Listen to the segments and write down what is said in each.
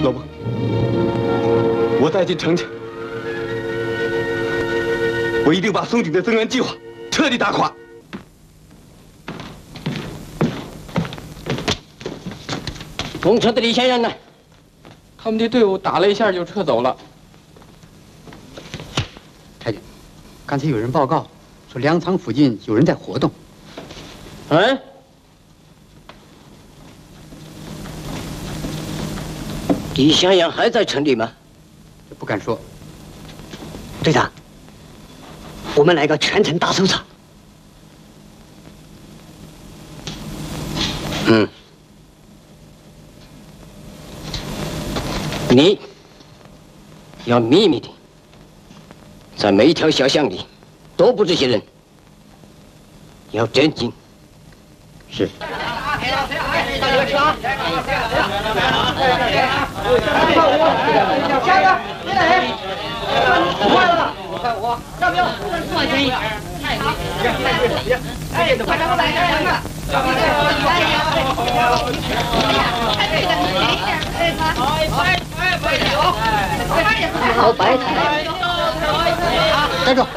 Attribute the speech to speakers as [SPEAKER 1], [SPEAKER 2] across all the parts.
[SPEAKER 1] 老孟，我再进城去，我一定把松井的增援计划彻底打垮。
[SPEAKER 2] 攻城的李先生呢？
[SPEAKER 3] 他们的队伍打了一下就撤走了。
[SPEAKER 4] 太君，刚才有人报告说粮仓附近有人在活动。
[SPEAKER 2] 嗯？李向阳还在城里吗？
[SPEAKER 4] 不敢说。
[SPEAKER 5] 队长，我们来个全城大搜查。
[SPEAKER 2] 嗯。你要秘密的，在每一条小巷里都布这些人，要镇静。
[SPEAKER 4] 是。
[SPEAKER 5] 好白菜，
[SPEAKER 4] 站住！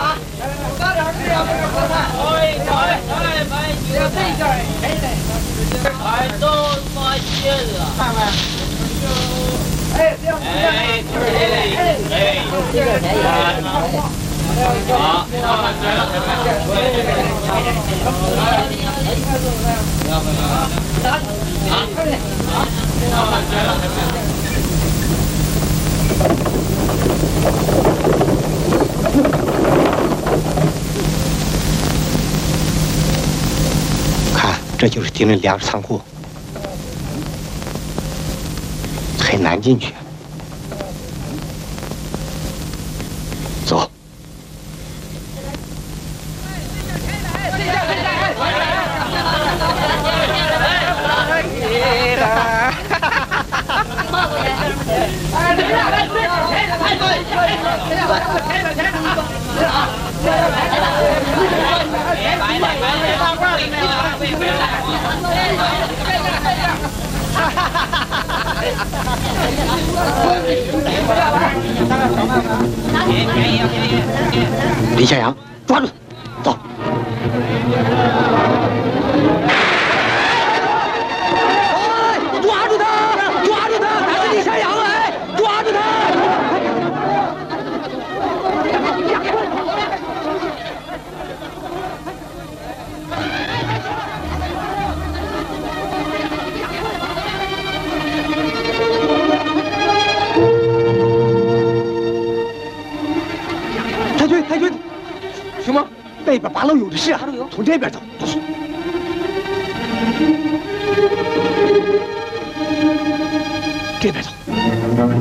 [SPEAKER 5] 看，这就是敌人粮食仓库，很难进去。走。李向阳，抓住，走。抓住他！抓住他！打李向阳来！抓住他！太君，什么？那边八楼有的是啊，从这边走。这边走。